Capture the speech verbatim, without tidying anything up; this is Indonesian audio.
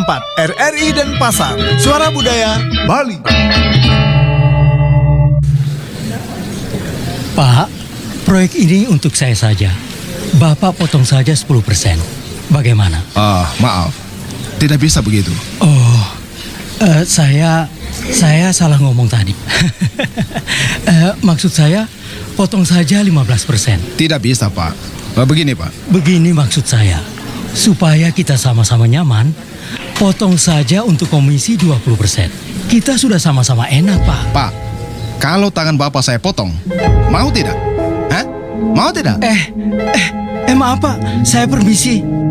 empat R R I Denpasar, Suara Budaya Bali. Pak, proyek ini untuk saya saja. Bapak potong saja sepuluh persen. Bagaimana? Ah, maaf. Tidak bisa begitu. Oh, eh, saya saya salah ngomong tadi. Eh, maksud saya potong saja lima belas persen. Tidak bisa, Pak. Ah, Begini, Pak. Begini maksud saya. Supaya kita sama-sama nyaman, potong saja untuk komisi dua puluh persen. Kita sudah sama-sama enak, Pak. Pak, kalau tangan Bapak saya potong, mau tidak? Hah? Mau tidak? Eh, eh, eh maaf Pak, saya permisi.